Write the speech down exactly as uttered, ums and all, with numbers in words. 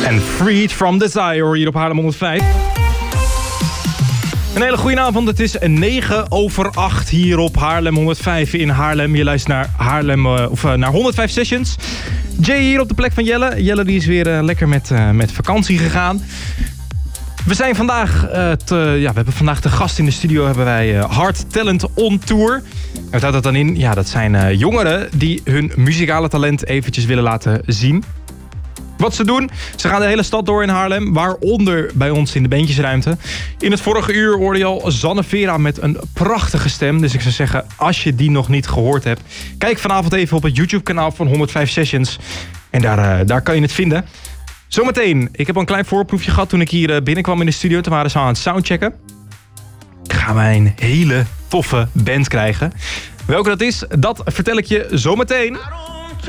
En Freed from Desire hier op Haarlem honderdvijf. Een hele goede avond. Het is negen over acht hier op Haarlem honderdvijf in Haarlem. Je luistert naar, Haarlem, uh, of, uh, naar honderdvijf Sessions. Jay hier op de plek van Jelle. Jelle die is weer uh, lekker met, uh, met vakantie gegaan. We zijn vandaag, uh, te, ja, we hebben vandaag de gast in de studio hebben wij uh, Hard Talent on Tour. En wat houdt dat dan in? Ja, dat zijn uh, jongeren die hun muzikale talent eventjes willen laten zien. Wat ze doen, ze gaan de hele stad door in Haarlem, waaronder bij ons in de Beentjesruimte. In het vorige uur hoorde je al Zanne Vera met een prachtige stem. Dus ik zou zeggen, als je die nog niet gehoord hebt, kijk vanavond even op het YouTube-kanaal van honderdvijf Sessions. En daar, uh, daar kan je het vinden. Zometeen, ik heb al een klein voorproefje gehad toen ik hier binnenkwam in de studio. Toen waren ze aan het soundchecken. Gaan wij een hele toffe band krijgen. Welke dat is, dat vertel ik je zometeen.